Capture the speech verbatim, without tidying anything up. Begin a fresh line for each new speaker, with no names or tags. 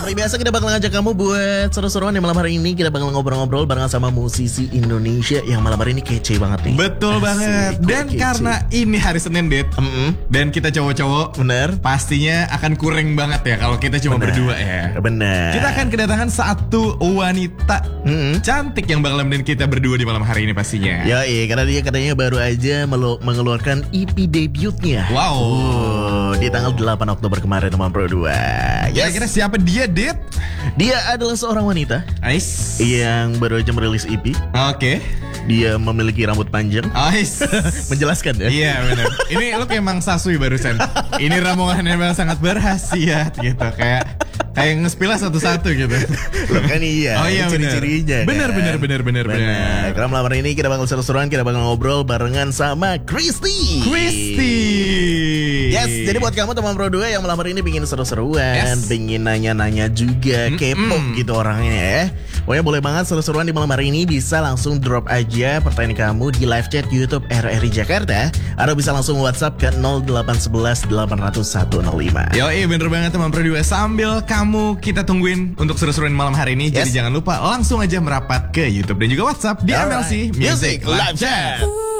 Seperti biasa kita bakal ngajak kamu buat seru-seruan yang malam hari ini. Kita bakal ngobrol-ngobrol bareng sama musisi Indonesia yang malam hari ini kece banget nih.
Betul
Asik,
banget. Dan
kece.
karena ini hari Senin, Dit,
Mm-mm.
dan kita cowok-cowok,
Bener.
pastinya akan kurang banget ya kalau kita cuma
Bener.
berdua ya.
Bener.
Kita akan kedatangan satu wanita
Mm-mm.
cantik yang bakal nemenin kita berdua di malam hari ini pastinya.
Ya iya, karena dia katanya baru aja melu- mengeluarkan E P debutnya.
Wow.
Oh, di tanggal delapan Oktober kemarin teman Pro dua. Yes.
Kira-kira siapa dia, Dit?
Dia adalah seorang wanita
Ais.
yang baru aja merilis E P.
Oke.
Dia memiliki rambut panjang.
Ais.
Menjelaskan ya.
Iya benar. Ini lu kayak Mang Sasui barusan. Ini ramongannya memang sangat berhasiat gitu. Kayak kayak ngespilah satu-satu gitu.
Loh kan iya.
Oh iya,
ciri-cirinya.
benar.
kan?
Benar, benar, benar, benar, benar.
Karena malam hari ini kita bakal seru-seruan, kita bakal ngobrol barengan sama Christy.
Christy.
Yes, jadi buat kamu teman Pro dua yang malam hari ini pingin seru-seruan,
Yes.
pingin nanya-nanya juga, kepo gitu orangnya ya. Pokoknya boleh banget seru-seruan di malam hari ini, bisa langsung drop aja pertanyaan kamu di live chat YouTube R R I Jakarta, atau bisa langsung WhatsApp ke nol delapan satu satu delapan nol nol satu nol lima.
Yo, iya bener banget teman Pro dua. Sambil kamu kita tungguin untuk seru-seruan malam hari ini.
Yes.
Jadi jangan lupa langsung aja merapat ke YouTube dan juga WhatsApp di M L C
Alright.
Music Live
Live
Chat.
Chat.